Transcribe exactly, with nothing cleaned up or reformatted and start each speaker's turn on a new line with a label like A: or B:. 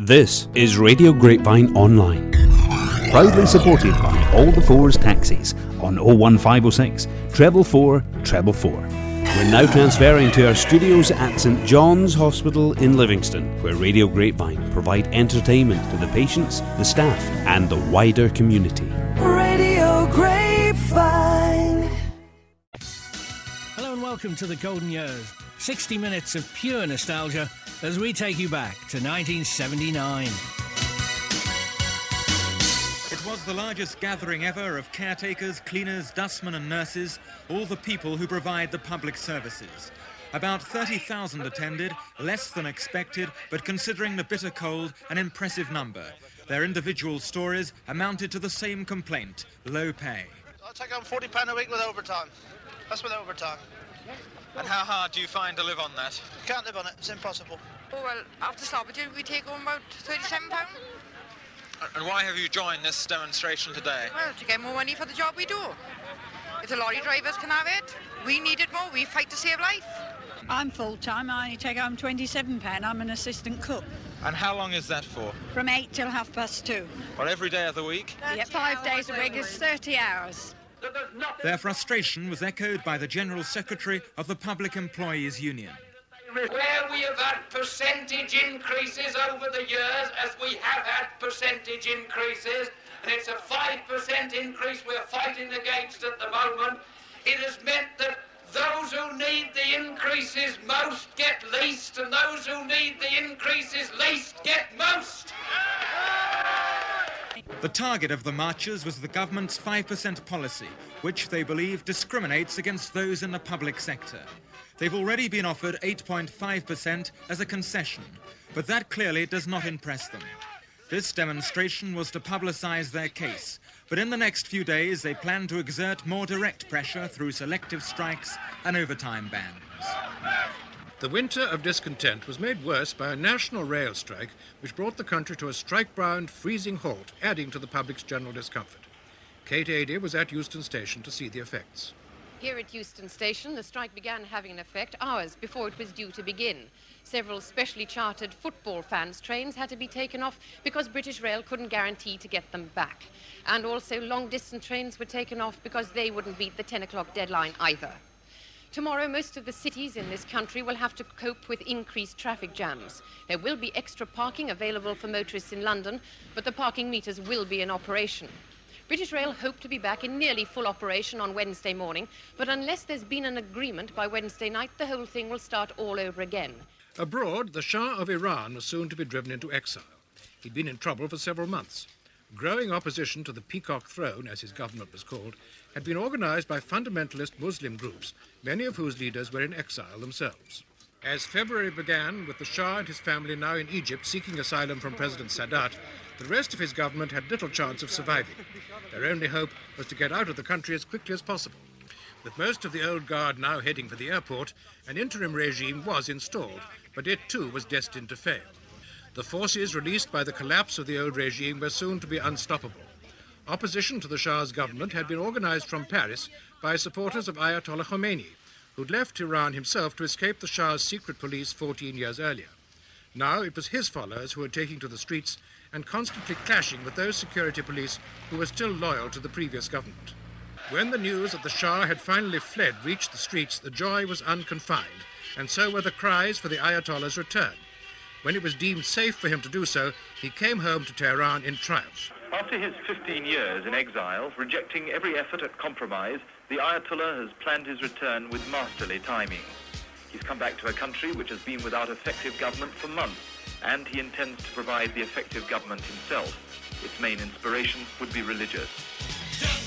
A: This is Radio Grapevine Online, proudly supported by All the Fours Taxis on oh one five oh six, treble four, treble four. We're now transferring to our studios at St John's Hospital in Livingston, where Radio Grapevine provide entertainment to the patients, the staff and the wider community.
B: Radio Grapevine.
C: Hello and welcome to the Golden Years. sixty minutes of pure nostalgia as we take you back to nineteen seventy-nine.
D: It was the largest gathering ever of caretakers, cleaners, dustmen and nurses, all the people who provide the public services. About thirty thousand attended, less than expected, but considering the bitter cold, an impressive number. Their individual stories amounted to the same complaint, low pay.
E: I'll take on forty pounds a week with overtime. That's with overtime.
F: And how hard do you find to live on that?
E: Can't live on it, it's impossible.
G: Oh, well, after stoppage, we take home about thirty-seven pounds.
F: And why have you joined this demonstration today?
G: Well, to get more money for the job we do. If the lorry drivers can have it, we need it more, we fight to save life.
H: I'm full-time, I only take home twenty-seven pounds, I'm an assistant cook.
F: And how long is that for?
H: From eight till half past two.
F: Well, every day of the week?
H: Yeah, five days a week is thirty hours.
D: Their frustration was echoed by the General Secretary of the Public Employees Union.
I: Where we have had percentage increases over the years, as we have had percentage increases, and it's a five percent increase we're fighting against at the moment, it has meant that those who need the increases most get least, and those who need the increases least get most.
D: The target of the marchers was the government's five percent policy, which they believe discriminates against those in the public sector. They've already been offered eight point five percent as a concession, but that clearly does not impress them. This demonstration was to publicise their case, but in the next few days they plan to exert more direct pressure through selective strikes and overtime bans.
J: The winter of discontent was made worse by a national rail strike which brought the country to a strike-bound, freezing halt, adding to the public's general discomfort. Kate Adie was at Euston Station to see the effects.
K: Here at Euston Station, the strike began having an effect hours before it was due to begin. Several specially chartered football fans' trains had to be taken off because British Rail couldn't guarantee to get them back. And also long-distance trains were taken off because they wouldn't beat the ten o'clock deadline either. Tomorrow, most of the cities in this country will have to cope with increased traffic jams. There will be extra parking available for motorists in London, but the parking meters will be in operation. British Rail hope to be back in nearly full operation on Wednesday morning, but unless there's been an agreement by Wednesday night, the whole thing will start all over again.
J: Abroad, the Shah of Iran was soon to be driven into exile. He'd been in trouble for several months. Growing opposition to the Peacock Throne, as his government was called, had been organised by fundamentalist Muslim groups, many of whose leaders were in exile themselves. As February began, with the Shah and his family now in Egypt seeking asylum from President Sadat, the rest of his government had little chance of surviving. Their only hope was to get out of the country as quickly as possible. With most of the old guard now heading for the airport, an interim regime was installed, but it too was destined to fail. The forces released by the collapse of the old regime were soon to be unstoppable. Opposition to the Shah's government had been organised from Paris by supporters of Ayatollah Khomeini, who'd left Iran himself to escape the Shah's secret police fourteen years earlier. Now it was his followers who were taking to the streets and constantly clashing with those security police who were still loyal to the previous government. When the news that the Shah had finally fled reached the streets, the joy was unconfined, and so were the cries for the Ayatollah's return. When it was deemed safe for him to do so, he came home to Tehran in triumph.
L: After his fifteen years in exile, rejecting every effort at compromise, the Ayatollah has planned his return with masterly timing. He's come back to a country which has been without effective government for months, and he intends to provide the effective government himself. Its main inspiration would be religious.